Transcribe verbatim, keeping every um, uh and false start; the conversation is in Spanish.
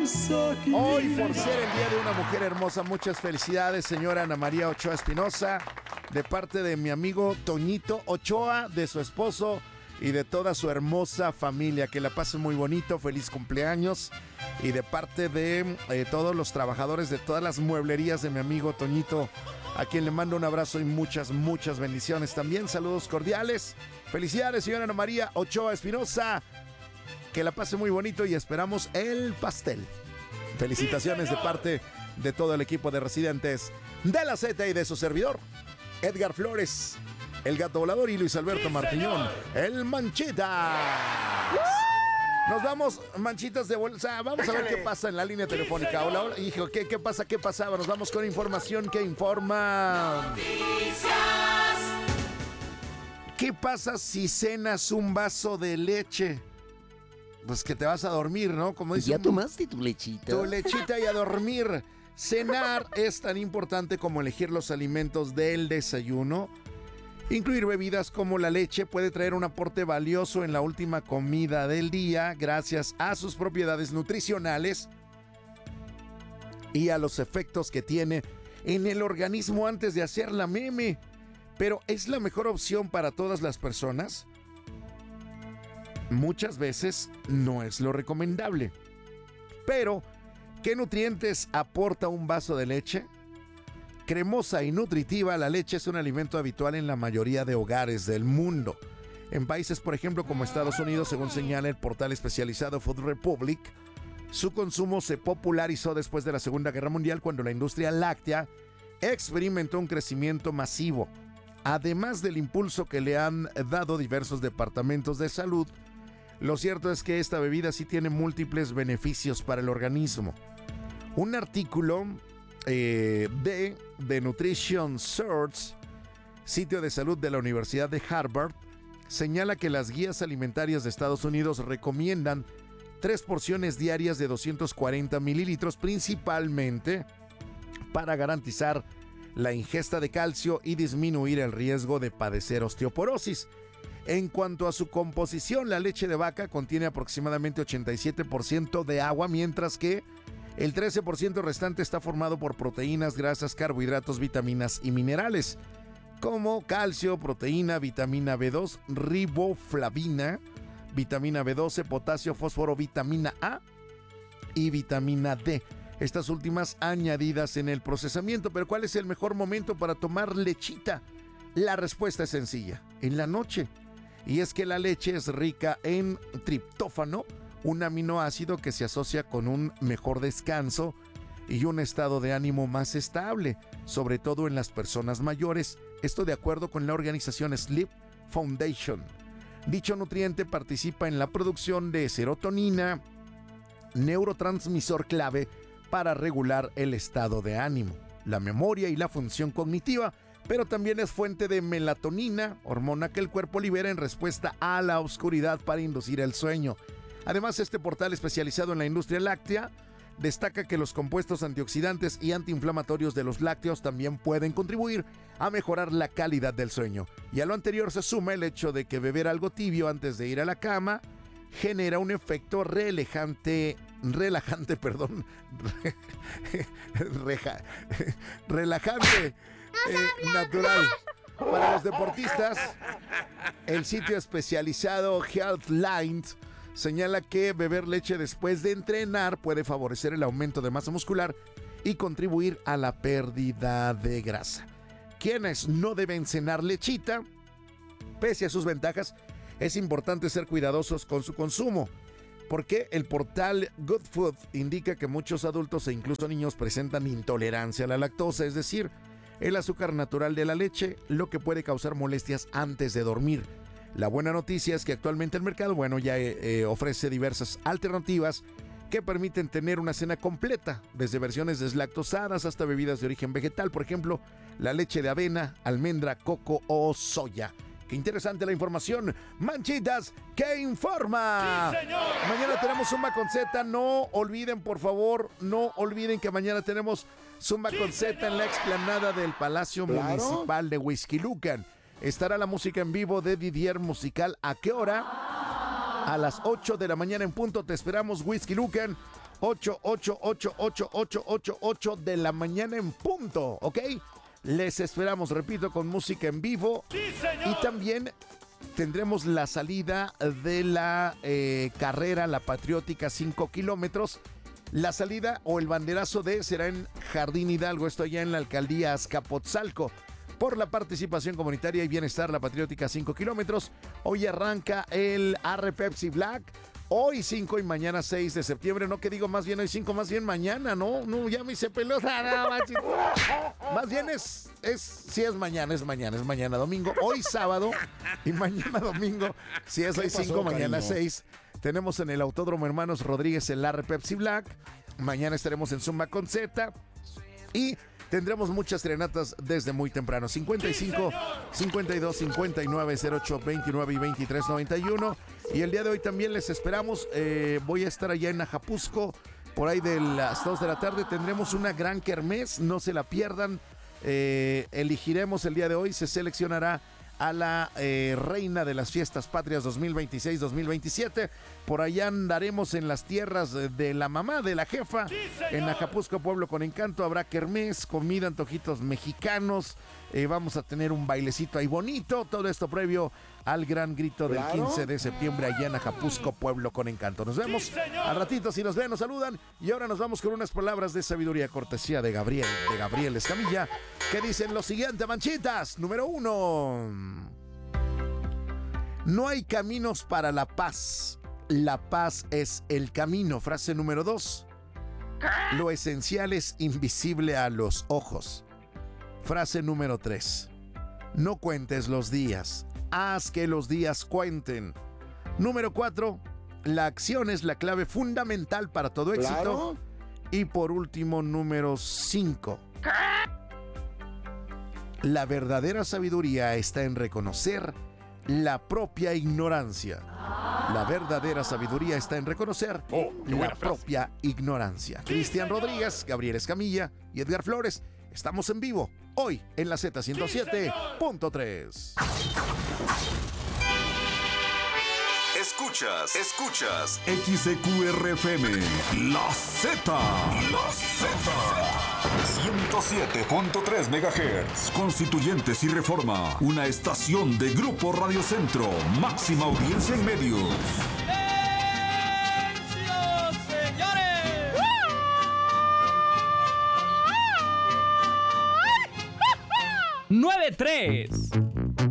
Hoy, por ser el día de una mujer hermosa, muchas felicidades, señora Ana María Ochoa Espinosa, de parte de mi amigo Toñito Ochoa, de su esposo y de toda su hermosa familia. Que la pasen muy bonito, feliz cumpleaños. Y de parte de eh, todos los trabajadores de todas las mueblerías de mi amigo Toñito, a quien le mando un abrazo y muchas, muchas bendiciones también. Saludos cordiales. Felicidades, señora Ana María Ochoa Espinosa. Que la pase muy bonito y esperamos el pastel. Felicitaciones de parte de todo el equipo de residentes de la Z y de su servidor, Edgar Flores, el Gato Volador, y Luis Alberto Martiñón, el Manchitas. Nos vamos, manchitas de bolsa. Vamos a ver qué pasa en la línea telefónica. Hola, hola. Hijo, ¿qué, qué pasa? ¿Qué pasaba? Nos vamos con información que informa. ¿Qué pasa si cenas un vaso de leche? Pues que te vas a dormir, ¿no? Como dice. ¿Ya tomaste tu lechita? Tu lechita y a dormir. Cenar es tan importante como elegir los alimentos del desayuno. Incluir bebidas como la leche puede traer un aporte valioso en la última comida del día gracias a sus propiedades nutricionales y a los efectos que tiene en el organismo antes de hacer la meme. Pero ¿es la mejor opción para todas las personas? Muchas veces no es lo recomendable. Pero, ¿qué nutrientes aporta un vaso de leche? Cremosa y nutritiva, la leche es un alimento habitual en la mayoría de hogares del mundo. En países, por ejemplo, como Estados Unidos, según señala el portal especializado Food Republic, su consumo se popularizó después de la Segunda Guerra Mundial, cuando la industria láctea experimentó un crecimiento masivo. Además del impulso que le han dado diversos departamentos de salud, lo cierto es que esta bebida sí tiene múltiples beneficios para el organismo. Un artículo eh, de The Nutrition Source, sitio de salud de la Universidad de Harvard, señala que las guías alimentarias de Estados Unidos recomiendan tres porciones diarias de doscientos cuarenta mililitros, principalmente para garantizar la ingesta de calcio y disminuir el riesgo de padecer osteoporosis. En cuanto a su composición, la leche de vaca contiene aproximadamente ochenta y siete por ciento de agua, mientras que el trece por ciento restante está formado por proteínas, grasas, carbohidratos, vitaminas y minerales, como calcio, proteína, vitamina B dos, riboflavina, vitamina B doce, potasio, fósforo, vitamina A y vitamina D. Estas últimas añadidas en el procesamiento. Pero ¿cuál es el mejor momento para tomar lechita? La respuesta es sencilla: en la noche. Y es que la leche es rica en triptófano, un aminoácido que se asocia con un mejor descanso y un estado de ánimo más estable, sobre todo en las personas mayores. Esto de acuerdo con la organización Sleep Foundation. Dicho nutriente participa en la producción de serotonina, neurotransmisor clave para regular el estado de ánimo, la memoria y la función cognitiva, pero también es fuente de melatonina, hormona que el cuerpo libera en respuesta a la oscuridad para inducir el sueño. Además, este portal especializado en la industria láctea destaca que los compuestos antioxidantes y antiinflamatorios de los lácteos también pueden contribuir a mejorar la calidad del sueño. Y a lo anterior se suma el hecho de que beber algo tibio antes de ir a la cama genera un efecto relajante, relajante, perdón, reja, relajante eh, natural. Para los deportistas, el sitio especializado Healthline señala que beber leche después de entrenar puede favorecer el aumento de masa muscular y contribuir a la pérdida de grasa. Quienes no deben cenar lechita, pese a sus ventajas, es importante ser cuidadosos con su consumo, porque el portal Good Food indica que muchos adultos e incluso niños presentan intolerancia a la lactosa, es decir, el azúcar natural de la leche, lo que puede causar molestias antes de dormir. La buena noticia es que actualmente el mercado, bueno, ya eh, ofrece diversas alternativas que permiten tener una cena completa, desde versiones deslactosadas hasta bebidas de origen vegetal, por ejemplo, la leche de avena, almendra, coco o soya. ¡Qué interesante la información! Manchitas, ¿qué informa? ¡Sí, señor! Mañana tenemos Zumba con Z. No olviden, por favor, no olviden que mañana tenemos Zumba ¡Sí, con Z señor! en la explanada del Palacio Claro. Municipal de Huixquilucan. Estará la música en vivo de Didier Musical. ¿A qué hora? A las ocho de la mañana en punto. Te esperamos, Huixquilucan. ocho, ocho, ocho, ocho, ocho, ocho, ocho de la mañana en punto, ¿ok? Les esperamos, repito, con música en vivo. ¡Sí, señor! Y también tendremos la salida de la eh, carrera, la patriótica cinco kilómetros. La salida o el banderazo de será en Jardín Hidalgo, esto allá en la alcaldía Azcapotzalco. Por la participación comunitaria y bienestar, la patriótica cinco kilómetros. Hoy arranca el R Pepsi Black. Hoy cinco y mañana seis de septiembre. No que digo más bien hoy cinco, más bien mañana, ¿no? No, ya me hice pelota. No, más bien es, es, sí es mañana, es mañana, es mañana domingo. Hoy sábado y mañana domingo. Si es hoy cinco, mañana seis. Tenemos en el Autódromo Hermanos Rodríguez el R Pepsi Black. Mañana estaremos en Zumba con Z. Y tendremos muchas serenatas desde muy temprano. cincuenta y cinco, cincuenta y dos, cincuenta y nueve, cero ocho, veintinueve y veintitrés, noventa y uno. Y el día de hoy también les esperamos. Eh, voy a estar allá en Ajapuzco. Por ahí de las dos de la tarde tendremos una gran kermés. No se la pierdan. Eh, elegiremos el día de hoy. Se seleccionará a la eh, reina de las fiestas patrias dos mil veintiséis dos mil veintisiete. Por allá andaremos en las tierras de la mamá, de la jefa. ¡Sí, en Ajapuzco, Pueblo con Encanto, habrá kermés, comida, antojitos mexicanos. Eh, vamos a tener un bailecito ahí bonito. Todo esto previo al gran grito del Claro. quince de septiembre allá en Ajapuzco, Pueblo con Encanto. Nos vemos ¡Sí, señor! al ratito. Si nos ven, nos saludan. Y ahora nos vamos con unas palabras de sabiduría, cortesía de Gabriel, de Gabriel Escamilla, que dicen lo siguiente, manchitas. Número uno. No hay caminos para la paz. La paz es el camino. Frase número dos. Lo esencial es invisible a los ojos. Frase número tres. No cuentes los días. Haz que los días cuenten. Número cuatro. La acción es la clave fundamental para todo éxito. Claro. Y por último, número cinco. La verdadera sabiduría está en reconocer la propia ignorancia. La verdadera sabiduría está en reconocer Oh, qué la buena frase. propia ignorancia. Cristian señor. Rodríguez, Gabriel Escamilla y Edgar Flores. Estamos en vivo hoy en la Z ciento siete punto tres. Escuchas, escuchas. X E Q R F M, La Z, La Z. ciento siete punto tres megahertz. Constituyentes y Reforma, una estación de Grupo Radio Centro, máxima audiencia en medios. ¡Silencio, señores! nueve tres